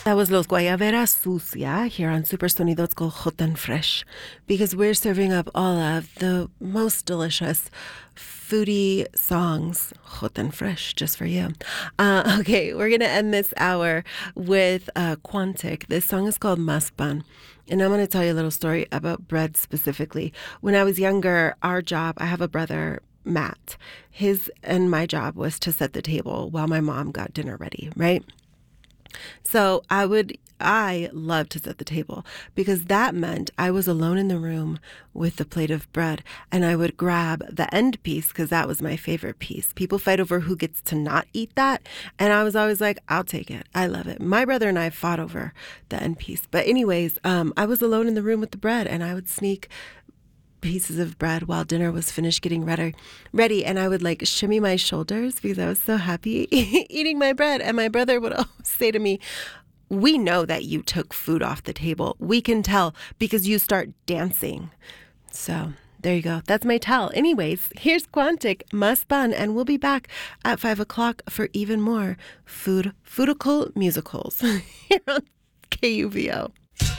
That was Los Guayabera Sucia here on Super Sonidos con Hot and Fresh, because we're serving up all of the most delicious foodie songs, hot and fresh, just for you. Okay, we're going to end this hour with Quantic. This song is called Maspan. And I'm going to tell you a little story about bread specifically. When I was younger, our job, I have a brother, Matt. His and my job was to set the table while my mom got dinner ready, right? So I loved to set the table because that meant I was alone in the room with the plate of bread, and I would grab the end piece because that was my favorite piece. People fight over who gets to not eat that, and I was always like, I'll take it. I love it. My brother and I fought over the end piece. But anyways, I was alone in the room with the bread, and I would sneak pieces of bread while dinner was finished getting ready, and I would like shimmy my shoulders because I was so happy eating my bread. And my brother would always say to me, we know that you took food off the table. We can tell because you start dancing. So there you go. That's my tell. Anyways, here's Quantic, Maspan, and we'll be back at 5 o'clock for even more foodical musicals here on KUVO.